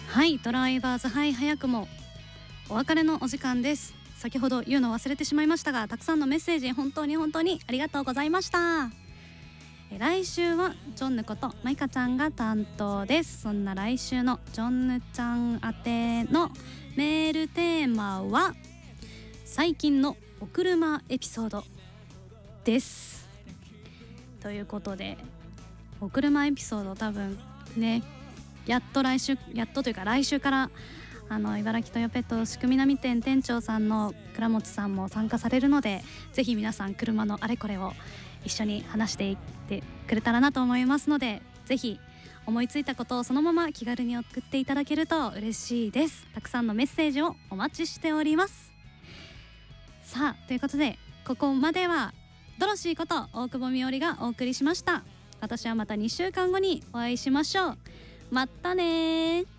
はい、ドライバーズハイ、早くもお別れのお時間です。先ほど言うの忘れてしまいましたが、たくさんのメッセージ本当にありがとうございました。来週はジョンヌことマイカちゃんが担当です。そんな来週のジョンヌちゃん宛てのメールテーマは最近のお車エピソードです。ということで、お車エピソード多分ね、やっと来週から茨城トヨペット宿見並店店長さんの倉持さんも参加されるので、ぜひ皆さん車のあれこれを一緒に話していってくれたらなと思いますので、ぜひ思いついたことをそのまま気軽に送っていただけると嬉しいです。たくさんのメッセージをお待ちしております。さあ、ということでここまではドロシーこと大久保美織がお送りしました。私はまた2週間後にお会いしましょう。またね。